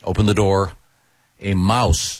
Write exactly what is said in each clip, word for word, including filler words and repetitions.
open the door. A mouse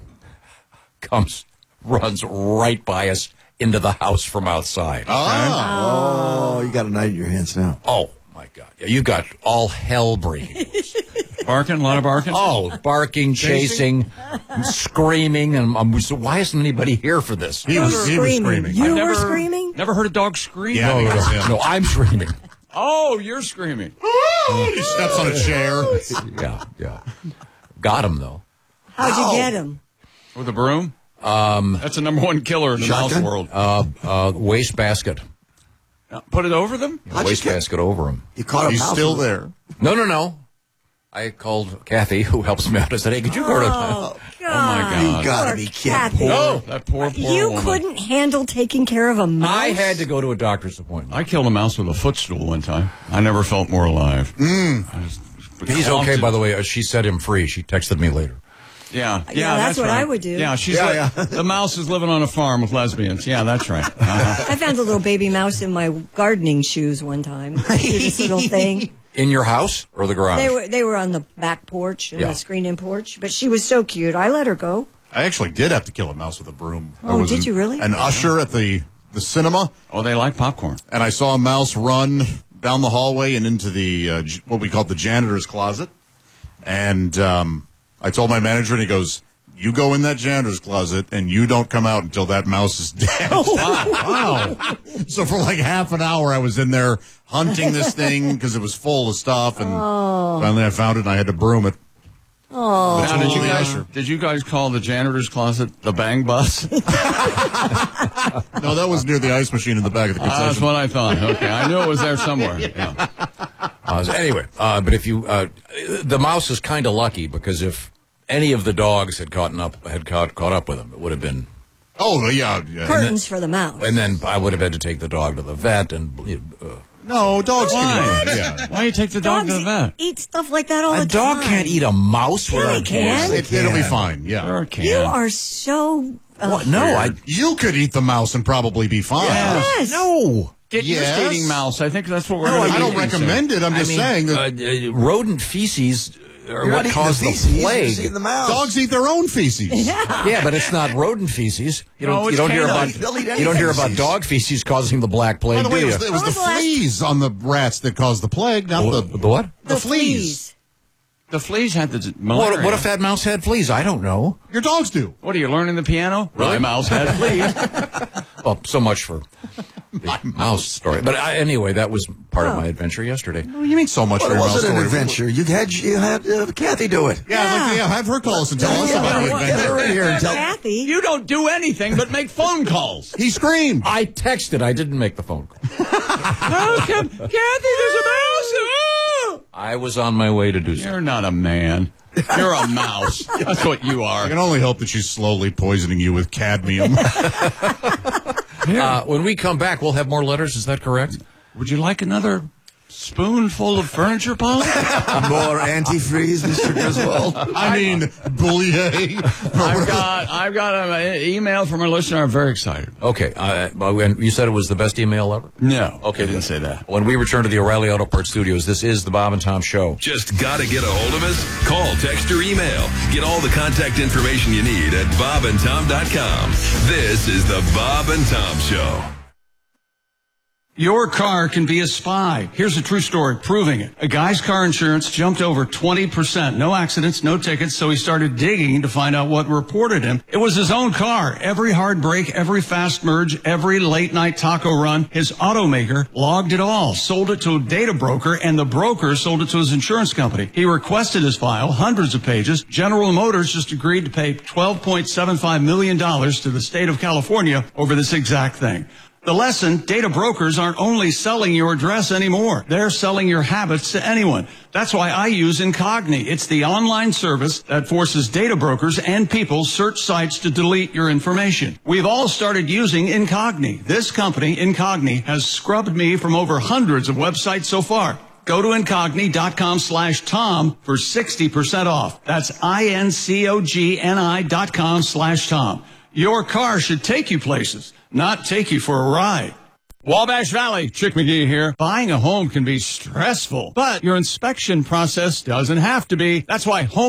comes, runs right by us into the house from outside. Oh, oh you got a knife in your hands now. Oh, my God. Yeah, you've got all hell breaking loose. Barking? A lot of barking? Oh, barking, chasing, screaming. And um, so why isn't anybody here for this? He was, he was screaming. You I've were never, screaming? Never heard a dog scream? Yeah, no, no, no, no, I'm screaming. Oh, you're screaming. He steps on a chair. Yeah, yeah. Got him, though. How'd you get him? With a broom? Um, That's the number one killer in the mouse shotgun? world. Uh, uh, waste basket. Uh, Put it over them? Yeah, waste basket over him. You caught a He's mouse still with- there. No, no, no. I called Kathy, who helps me out. I said, hey, could you go to... Oh, God. God. You gotta Poor be kidding. Kathy. No. That poor, poor You woman. couldn't handle taking care of a mouse? I had to go to a doctor's appointment. I killed a mouse with a footstool one time. I never felt more alive. Mm. He's okay, by the way. Uh, She set him free. She texted me later. Yeah, yeah, Yeah, that's what right. I would do. Yeah, she's Yeah, li- yeah. the mouse is living on a farm with lesbians. Yeah, that's right. Uh-huh. I found a little baby mouse in my gardening shoes one time. This little thing. In your house or the garage? They were they were on the back porch, in Yeah. the screened-in porch. But she was so cute. I let her go. I actually did have to kill a mouse with a broom. Oh, I was did an, you really? An usher at the, the cinema, Oh, they like popcorn. and I saw a mouse run down the hallway and into the uh, j- what we call the janitor's closet. And um, I told my manager, and he goes, you go in that janitor's closet, and you don't come out until that mouse is dead. Wow. So for like half an hour, I was in there hunting this thing because it was full of stuff, and finally I found it, and I had to broom it. Oh, Now, did you the guys usher. did you guys call the janitor's closet the bang bus? No, that was near the ice machine in the back of the Uh, that's concession. what I thought. Okay, I knew it was there somewhere. Yeah. Uh, so anyway, uh, but if you, uh, the mouse is kind of lucky because if any of the dogs had caught up, had caught, caught up with him, it would have been, Oh, yeah. yeah. curtains for the mouse. and then I would have had to take the dog to the vet and, uh, No, dogs Why? can eat it. Yeah. Why you take the dog Dogs to the vet? eat stuff like that all a the dog time. can't eat a mouse Sure without he can. It, it'll be fine, yeah. Sure it can. You are so... Uh, What? No, I, You could eat the mouse and probably be fine. Yes. no. Get used Yes. to eating mouse. I think that's what we're No, going to I don't recommend it. I'm just I mean, saying that uh, uh, rodent feces are You're what not eating caused the the, feces, you're plague. just eating the mouse. dogs eat their own feces. Yeah, but it's not rodent feces. You No, don't. it's you don't hear about. canine. They'll eat any You don't hear about feces. dog feces causing the black By plague, the do way, it you? was, it was When the was the last- fleas on the rats that caused the plague, not the, the, the what? the fleas. The fleas had the malaria. What, what if that mouse had fleas? I don't know. Your dogs do. What are you learning the piano? My mouse had fleas. Well, so much for the mouse story. But I, anyway, that was part of my adventure yesterday. What do you mean so much Well, for it your mouse wasn't an story? adventure. You had you had uh, Kathy do it. Yeah, I'd like to, yeah, have her call us and tell us Yeah, about yeah, it. get her in here and tell. Kathy. You don't do anything but make phone calls. He screamed. I texted. I didn't make the phone call. Oh, Kathy, there's a mouse. Oh! I was on my way to do so. You're not a man. You're a mouse. That's what you I are. can only hope that she's slowly poisoning you with cadmium. Uh, when we come back, we'll have more letters. Is that correct? Would you like another spoonful of furniture polish? More antifreeze, Mister Griswold. I mean, boulier. I've got I've got an email from a listener. I'm very excited. Okay. Uh, well, and you said it was the best email ever? No. Okay, I didn't good. say that. When we return to the O'Reilly Auto Parts Studios, this is the Bob and Tom Show. Just gotta get a hold of us? Call, text, or email. Get all the contact information you need at bob and tom dot com. This is the Bob and Tom Show. Your car can be a spy. Here's a true story proving it. A guy's car insurance jumped over twenty percent. No accidents, no tickets, so he started digging to find out what reported him. It was his own car. Every hard break, every fast merge, every late night taco run, his automaker logged it all, sold it to a data broker, and the broker sold it to his insurance company. He requested his file, hundreds of pages. General Motors just agreed to pay twelve point seven five million dollars to the state of California over this exact thing. The lesson, data brokers aren't only selling your address anymore. They're selling your habits to anyone. That's why I use Incogni. It's the online service that forces data brokers and people search sites to delete your information. We've all started using Incogni. This company, Incogni, has scrubbed me from over hundreds of websites so far. Go to Incogni.com slash Tom for sixty percent off. That's I-N-C-O-G-N-I dot com slash Tom. Your car should take you places, not take you for a ride. Wabash Valley, Chick McGee here. Buying a home can be stressful, but your inspection process doesn't have to be. That's why home